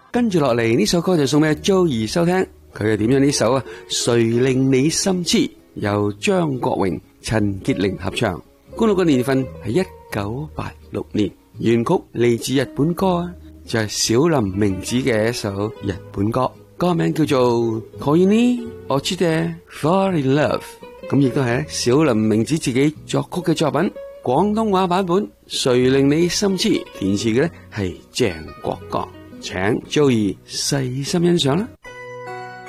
跟住落嚟呢首歌就送俾 Joey 收聽，佢係點樣呢首啊？誰令你心痴，由張國榮、陳潔靈合唱。公佈嘅年份係1986年，原曲嚟自日本歌啊，就係小林明子嘅一首日本歌，歌名叫做恋に落ちて Fall in Love， 咁亦都係小林明子自己作曲嘅作品，廣東話版本誰令你心痴，填詞嘅咧係鄭國江，請 Joey 細心欣賞啦。